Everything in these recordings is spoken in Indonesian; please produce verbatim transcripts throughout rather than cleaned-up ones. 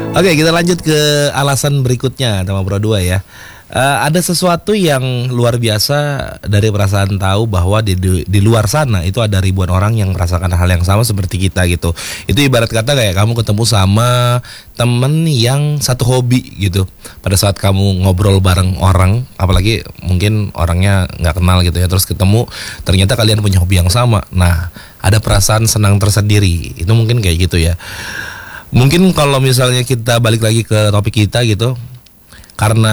Oke, kita lanjut ke alasan berikutnya sama Pro dua ya. Uh, ada sesuatu yang luar biasa dari perasaan tahu bahwa di, di di luar sana itu ada ribuan orang yang merasakan hal yang sama seperti kita gitu. Itu ibarat kata kayak kamu ketemu sama temen yang satu hobi gitu. Pada saat kamu ngobrol bareng orang, apalagi mungkin orangnya nggak kenal gitu ya, terus ketemu ternyata kalian punya hobi yang sama. Nah, ada perasaan senang tersendiri. Itu mungkin kayak gitu ya. Mungkin kalau misalnya kita balik lagi ke topik kita gitu, karena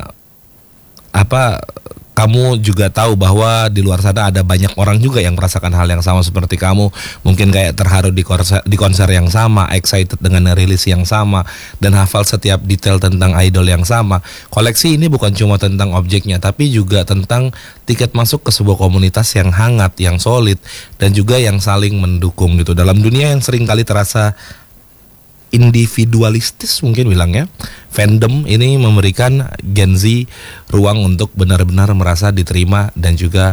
apa, kamu juga tahu bahwa di luar sana ada banyak orang juga yang merasakan hal yang sama seperti kamu. Mungkin kayak terharu di konser, di konser yang sama, excited dengan rilis yang sama, dan hafal setiap detail tentang idol yang sama. Koleksi ini bukan cuma tentang objeknya, tapi juga tentang tiket masuk ke sebuah komunitas yang hangat, yang solid, dan juga yang saling mendukung gitu. Dalam dunia yang sering kali terasa individualistis mungkin bilangnya, fandom ini memberikan Gen Z ruang untuk benar-benar merasa diterima dan juga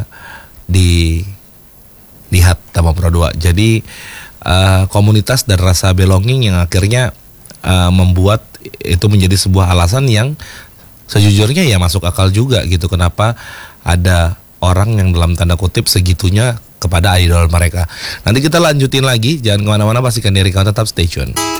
dilihat sama Pro dua. Jadi uh, komunitas dan rasa belonging yang akhirnya uh, membuat itu menjadi sebuah alasan yang sejujurnya ya masuk akal juga gitu, kenapa ada orang yang dalam tanda kutip segitunya kepada idol mereka. Nanti kita lanjutin lagi, jangan kemana-mana, pastikan diri kamu tetap stay tune.